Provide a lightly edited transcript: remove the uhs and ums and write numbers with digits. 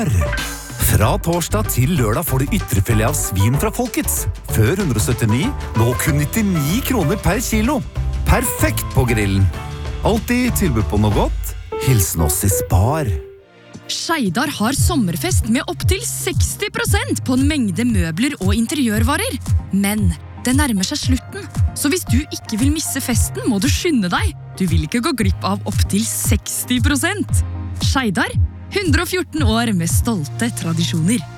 Spar. Fra torsdag til lørdag får du ytrefilet av svin fra Folkets. Før 179, nå kun 99 kroner per kilo. Perfekt på grillen. Alltid tilbud på noe godt. Hilsen oss i Spar. Skeidar har sommerfest med opp til 60% på en mengde møbler og interiørvarer. Men det nærmer seg slutten, så hvis du ikke vil misse festen, må du skynde deg. Du vil ikke gå glipp av opp til 60%. Skeidar, 114 år med stolte tradisjoner.